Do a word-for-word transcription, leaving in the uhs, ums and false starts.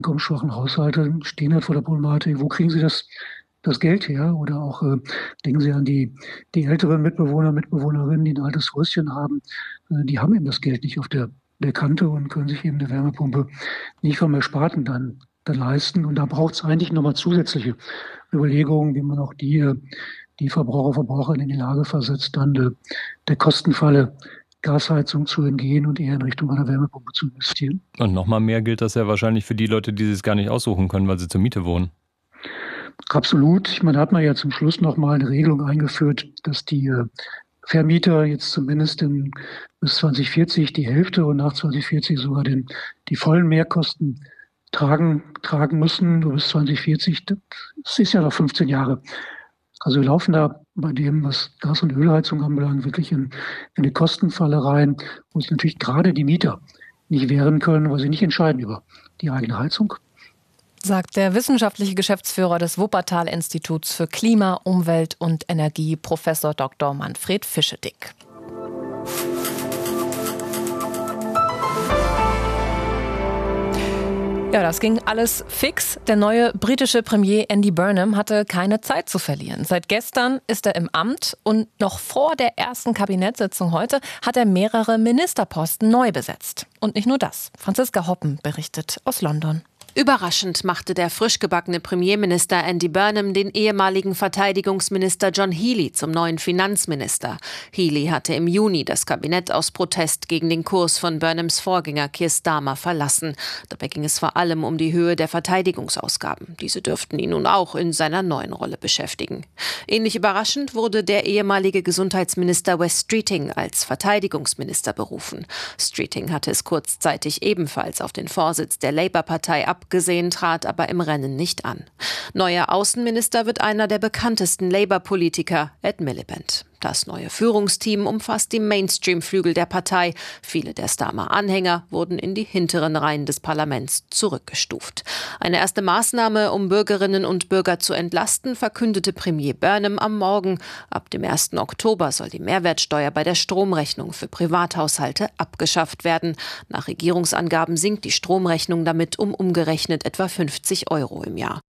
einkommensschwachen Haushalte stehen halt vor der Problematik, wo kriegen sie das das Geld her? Oder auch, äh, denken Sie an die die älteren Mitbewohner, Mitbewohnerinnen, die 'n altes Häuschen haben. Äh, die haben eben das Geld nicht auf der der Kante und können sich eben 'ne Wärmepumpe nicht vom Ersparten dann dann leisten. Und da braucht's eigentlich noch mal zusätzliche Überlegungen, wie man auch die äh, die Verbraucher, Verbraucherinnen in die Lage versetzt, dann, äh, der Kostenfalle Gasheizung zu entgehen und eher in Richtung einer Wärmepumpe zu investieren. Und noch mal mehr gilt das ja wahrscheinlich für die Leute, die sich's gar nicht aussuchen können, weil sie zur Miete wohnen. Absolut. Ich meine, da hat man ja zum Schluss noch mal 'ne Regelung eingeführt, dass die, äh, Vermieter jetzt zumindest in bis zwanzig vierzig die Hälfte und nach zwanzig vierzig sogar den die vollen Mehrkosten tragen tragen müssen. Nur bis zwanzig vierzig, das ist ja noch fünfzehn Jahre. Also, wir laufen da bei dem, was Gas und Ölheizung anbelangt, wirklich in in 'ne Kostenfalle rein, wo sich natürlich grade die Mieter nicht wehren können, weil sie nicht entscheiden über die eigene Heizung. Sagt der wissenschaftliche Geschäftsführer des Wuppertal-Instituts für Klima, Umwelt und Energie, Professor Doktor Manfred Fischedick. Ja, das ging alles fix. Der neue britische Premier Andy Burnham hatte keine Zeit zu verlieren. Seit gestern ist er im Amt und noch vor der ersten Kabinettssitzung heute hat er mehrere Ministerposten neu besetzt. Und nicht nur das. Franziska Hoppen berichtet aus London. Überraschend machte der frisch gebackene Premierminister Andy Burnham den ehemaligen Verteidigungsminister John Healey zum neuen Finanzminister. Healey hatte im Juni das Kabinett aus Protest gegen den Kurs von Burnhams Vorgänger Keir Starmer verlassen. Dabei ging es vor allem um die Höhe der Verteidigungsausgaben. Diese dürften ihn nun auch in seiner neuen Rolle beschäftigen. Ähnlich überraschend wurde der ehemalige Gesundheitsminister Wes Streeting als Verteidigungsminister berufen. Streeting hatte es kurzzeitig ebenfalls auf den Vorsitz der Labour-Partei ab abgesehen, trat aber im Rennen nicht an. Neuer Außenminister wird einer der bekanntesten Labour-Politiker, Ed Miliband. Das neue Führungsteam umfasst die Mainstream-Flügel der Partei. Viele der Starmer-Anhänger wurden in die hinteren Reihen des Parlaments zurückgestuft. Eine erste Maßnahme, um Bürgerinnen und Bürger zu entlasten, verkündete Premier Burnham am Morgen. Ab dem ersten Oktober soll die Mehrwertsteuer bei der Stromrechnung für Privathaushalte abgeschafft werden. Nach Regierungsangaben sinkt die Stromrechnung damit um umgerechnet etwa fünfzig Euro im Jahr.